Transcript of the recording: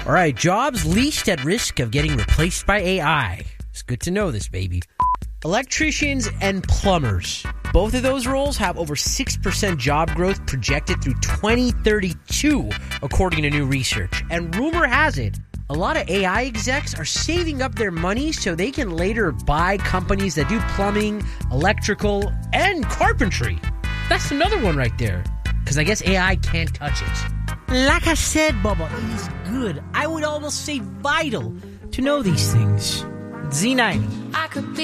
All right, jobs least at risk of getting replaced by AI. It's good to know this, baby. Electricians and plumbers. Both of those roles have over 6% job growth projected through 2032, according to new research. And rumor has it, a lot of AI execs are saving up their money so they can later buy companies that do plumbing, electrical, and carpentry. That's another one right there. Because I guess AI can't touch it. Like I said, Bubba, it is good. I would almost say vital to know these things. Z90. I could be